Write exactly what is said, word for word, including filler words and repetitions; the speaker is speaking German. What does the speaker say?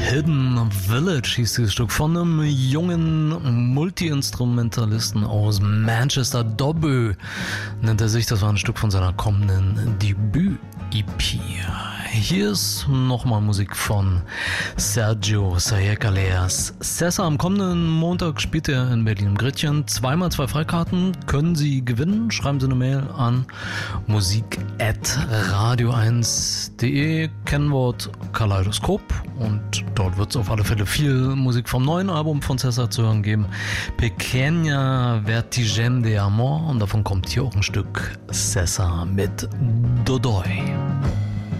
Hidden Village hieß dieses Stück von einem jungen Multi-Instrumentalisten aus Manchester. Dobö nennt er sich. Das war ein Stück von seiner kommenden Debüt-E P. Hier ist nochmal Musik von Sergio Sayekaleas. Sessa, am kommenden Montag spielt er in Berlin im Gretchen. Zweimal zwei Freikarten können Sie gewinnen. Schreiben Sie eine Mail an musik at radio eins punkt de, Kennwort Kaleidoskop, und dort wird es auf alle Fälle viel Musik vom neuen Album von Sessa zu hören geben. Pequeña Vertigen de Amor, und davon kommt hier auch ein Stück Sessa mit Dodoi.